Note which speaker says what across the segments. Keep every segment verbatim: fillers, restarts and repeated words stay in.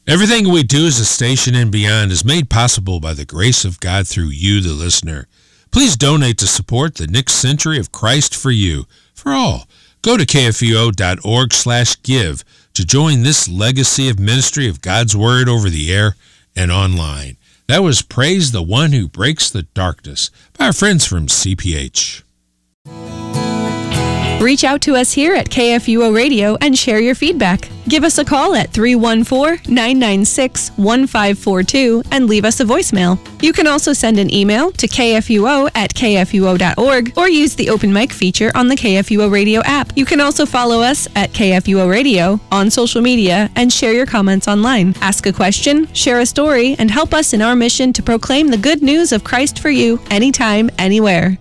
Speaker 1: Everything we do as a station and beyond is made possible by the grace of God through you, the listener. Please donate to support the next century of Christ for you, for all. Go to kfuo.org slash give to join this legacy of ministry of God's Word over the air and online. That was Praise the One Who Breaks the Darkness by our friends from C P H.
Speaker 2: Reach out to us here at K F U O Radio and share your feedback. Give us a call at three one four, nine nine six, one five four two and leave us a voicemail. You can also send an email to kfuo at kfuo dot org or use the open mic feature on the K F U O Radio app. You can also follow us at K F U O Radio on social media and share your comments online. Ask a question, share a story, and help us in our mission to proclaim the good news of Christ for you anytime, anywhere.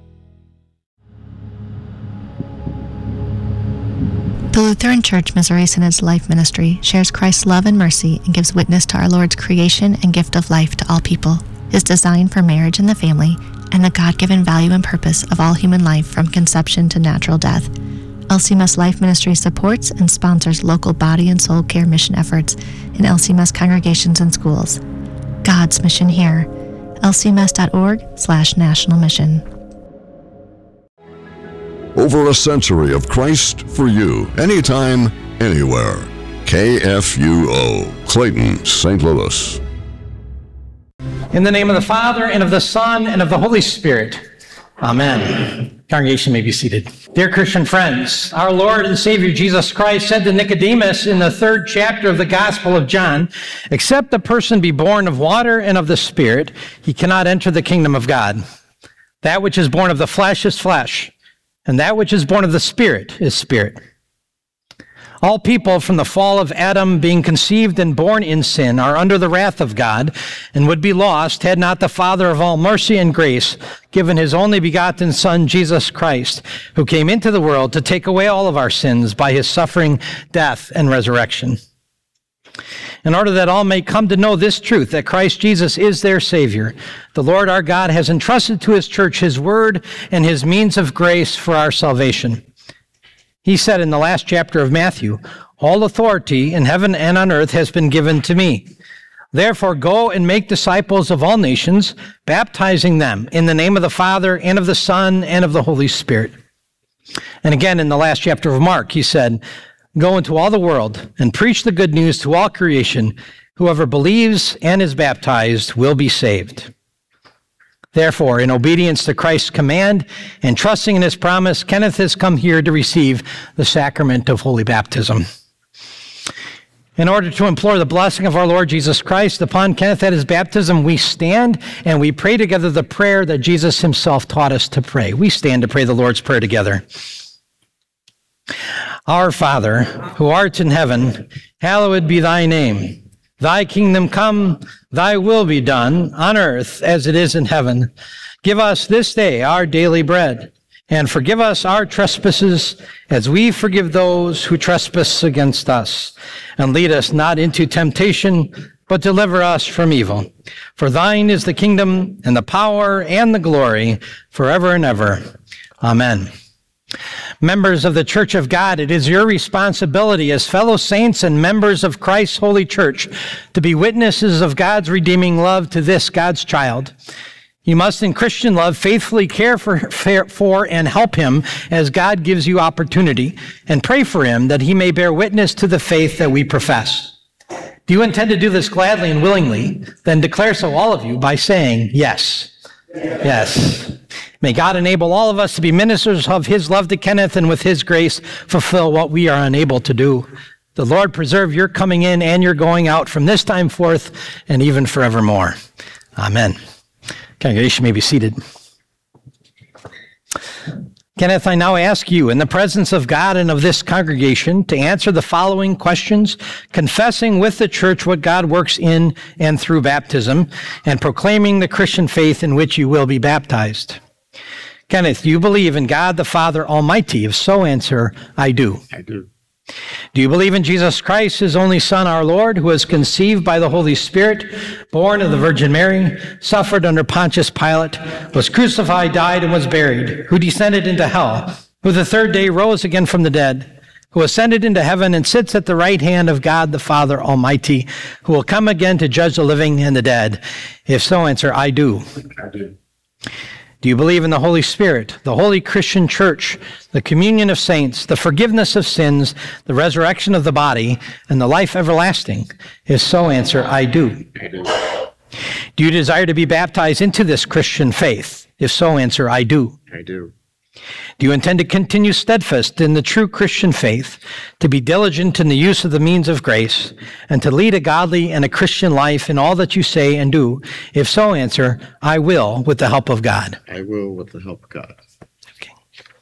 Speaker 3: The Lutheran Church Missouri Synod's Life Ministry shares Christ's love and mercy and gives witness to our Lord's creation and gift of life to all people, His design for marriage and the family, and the God-given value and purpose of all human life from conception to natural death. L C M S Life Ministry supports and sponsors local body and soul care mission efforts in L C M S congregations and schools. God's mission here. L C M S dot org slash national mission.
Speaker 4: Over a century of Christ for you, anytime, anywhere. K F U O, Clayton, Saint Louis.
Speaker 5: In the name of the Father, and of the Son, and of the Holy Spirit. Amen. Congregation may be seated. Dear Christian friends, our Lord and Savior Jesus Christ said to Nicodemus in the third chapter of the Gospel of John, "Except a person be born of water and of the Spirit, he cannot enter the kingdom of God. That which is born of the flesh is flesh, and that which is born of the Spirit is spirit." All people from the fall of Adam, being conceived and born in sin, are under the wrath of God and would be lost had not the Father of all mercy and grace given his only begotten Son, Jesus Christ, who came into the world to take away all of our sins by his suffering, death, and resurrection. In order that all may come to know this truth, that Christ Jesus is their Savior, the Lord our God has entrusted to his church his word and his means of grace for our salvation. He said in the last chapter of Matthew, "All authority in heaven and on earth has been given to me. Therefore go and make disciples of all nations, baptizing them in the name of the Father and of the Son and of the Holy Spirit." And again in the last chapter of Mark, he said, "Go into all the world and preach the good news to all creation. Whoever believes and is baptized will be saved." Therefore, in obedience to Christ's command and trusting in his promise, Kenneth has come here to receive the sacrament of holy baptism. In order to implore the blessing of our Lord Jesus Christ upon Kenneth at his baptism, we stand and we pray together the prayer that Jesus himself taught us to pray. We stand to pray the Lord's Prayer together. Our Father, who art in heaven, hallowed be thy name. Thy kingdom come, thy will be done, on earth as it is in heaven. Give us this day our daily bread, and forgive us our trespasses as we forgive those who trespass against us. And lead us not into temptation, but deliver us from evil. For thine is the kingdom, and the power, and the glory, forever and ever. Amen. Members of the Church of God, it is your responsibility as fellow saints and members of Christ's holy church to be witnesses of God's redeeming love to this God's child. You must, in Christian love, faithfully care for, for and help him as God gives you opportunity, and pray for him that he may bear witness to the faith that we profess. Do you intend to do this gladly and willingly? Then declare so, all of you, by saying yes. Yes. May God enable all of us to be ministers of his love to Kenneth, and with his grace fulfill what we are unable to do. The Lord preserve your coming in and your going out from this time forth and even forevermore. Amen. Congregation may be seated. Kenneth, I now ask you, in the presence of God and of this congregation, to answer the following questions, confessing with the church what God works in and through baptism, and proclaiming the Christian faith in which you will be baptized. Kenneth, do you believe in God the Father Almighty? If so, answer, I do.
Speaker 6: I do.
Speaker 5: Do you believe in Jesus Christ, his only Son, our Lord, who was conceived by the Holy Spirit, born of the Virgin Mary, suffered under Pontius Pilate, was crucified, died, and was buried, who descended into hell, who the third day rose again from the dead, who ascended into heaven and sits at the right hand of God the Father Almighty, who will come again to judge the living and the dead? If so, answer, I do.
Speaker 6: I do.
Speaker 5: Do you believe in the Holy Spirit, the holy Christian church, the communion of saints, the forgiveness of sins, the resurrection of the body, and the life everlasting? If so, answer, I do.
Speaker 6: I do.
Speaker 5: Do you desire to be baptized into this Christian faith? If so, answer, I do.
Speaker 6: I do.
Speaker 5: Do you intend to continue steadfast in the true Christian faith, to be diligent in the use of the means of grace, and to lead a godly and a Christian life in all that you say and do? If so, answer, I will, with the help of God.
Speaker 6: I will with the help of God.
Speaker 5: Okay.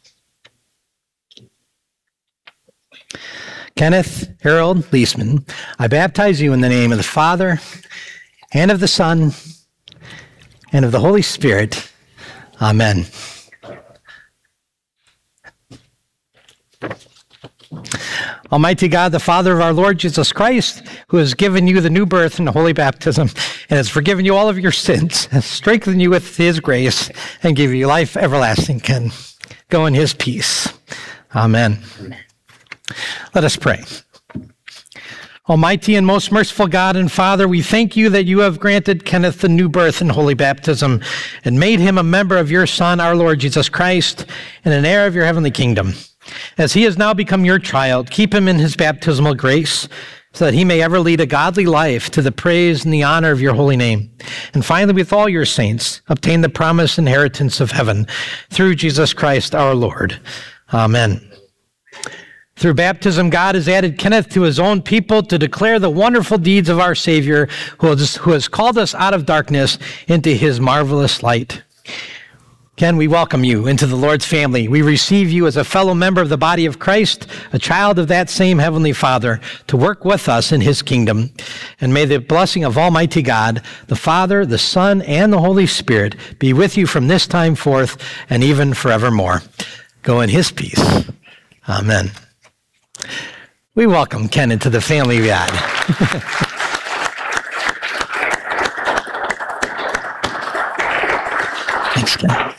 Speaker 5: Kenneth Harold Leisman, I baptize you in the name of the Father, and of the Son, and of the Holy Spirit. Amen. Almighty God, the Father of our Lord Jesus Christ, who has given you the new birth and the holy baptism, and has forgiven you all of your sins, has strengthened you with his grace, and give you life everlasting, can go in his peace. Amen. Let us pray. Almighty and most merciful God and Father, we thank you that you have granted Kenneth the new birth and holy baptism, and made him a member of your Son, our Lord Jesus Christ, and an heir of your heavenly kingdom. As he has now become your child, keep him in his baptismal grace, so that he may ever lead a godly life to the praise and the honor of your holy name. And finally, with all your saints, obtain the promised inheritance of heaven through Jesus Christ our Lord. Amen. Through baptism, God has added Kenneth to his own people to declare the wonderful deeds of our Savior, who has, who has called us out of darkness into his marvelous light. Ken, we welcome you into the Lord's family. We receive you as a fellow member of the body of Christ, a child of that same Heavenly Father, to work with us in his kingdom. And may the blessing of Almighty God, the Father, the Son, and the Holy Spirit be with you from this time forth and even forevermore. Go in his peace. Amen. We welcome Ken into the family of God. Thanks, Ken.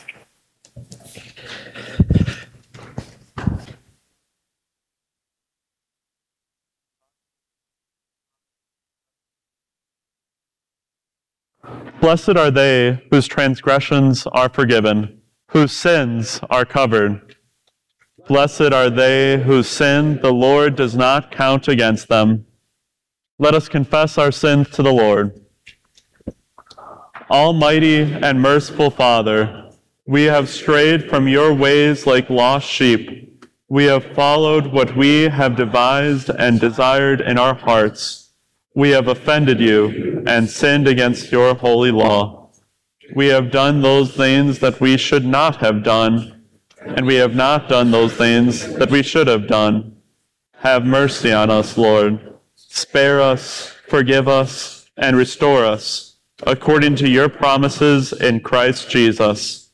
Speaker 7: Blessed are they whose transgressions are forgiven, whose sins are covered. Blessed are they whose sin the Lord does not count against them. Let us confess our sins to the Lord. Almighty and merciful Father, we have strayed from your ways like lost sheep. We have followed what we have devised and desired in our hearts. We have offended you and sinned against your holy law. We have done those things that we should not have done, and we have not done those things that we should have done. Have mercy on us, Lord. Spare us, forgive us, and restore us, according to your promises in Christ Jesus.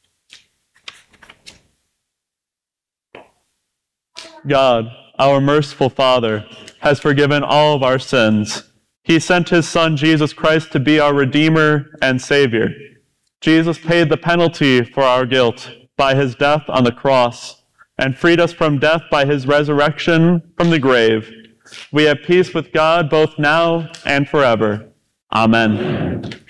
Speaker 7: God, our merciful Father, has forgiven all of our sins. He sent his Son, Jesus Christ, to be our Redeemer and Savior. Jesus paid the penalty for our guilt by his death on the cross, and freed us from death by his resurrection from the grave. We have peace with God both now and forever. Amen.